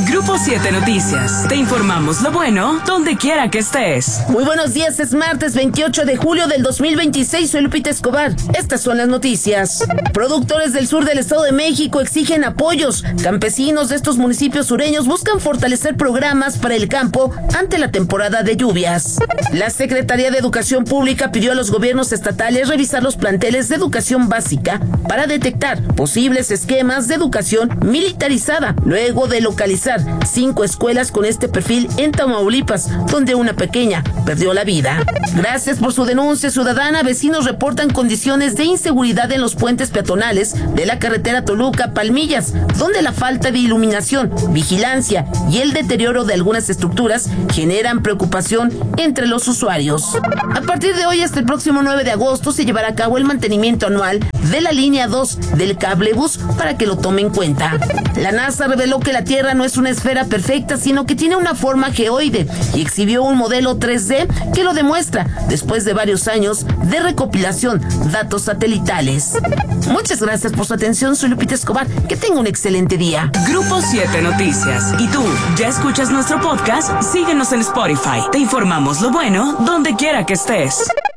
Grupo 7 Noticias. Te informamos lo bueno donde quiera que estés. Muy buenos días, es martes 28 de julio del 2026. Soy Lupita Escobar. Estas son las noticias. Productores del sur del Estado de México exigen apoyos. Campesinos de estos municipios sureños buscan fortalecer programas para el campo ante la temporada de lluvias. La Secretaría de Educación Pública pidió a los gobiernos estatales revisar los planteles de educación básica para detectar posibles esquemas de educación militarizada, luego de localizar 5 escuelas con este perfil en Tamaulipas, donde una pequeña perdió la vida. Gracias por su denuncia ciudadana. Vecinos reportan condiciones de inseguridad en los puentes peatonales de la carretera Toluca-Palmillas, donde la falta de iluminación, vigilancia y el deterioro de algunas estructuras generan preocupación entre los usuarios. A partir de hoy hasta el próximo 9 de agosto se llevará a cabo el mantenimiento anual de la línea 2 del cablebús para que lo tome en cuenta. La NASA reveló que la Tierra no es una esfera perfecta, sino que tiene una forma geoide y exhibió un modelo 3D que lo demuestra después de varios años de recopilación de datos satelitales. Muchas gracias por su atención. Soy Lupita Escobar. Que tenga un excelente día. Grupo 7 Noticias. ¿Y tú ya escuchas nuestro podcast? Síguenos en Spotify. Te informamos lo bueno donde quiera que estés.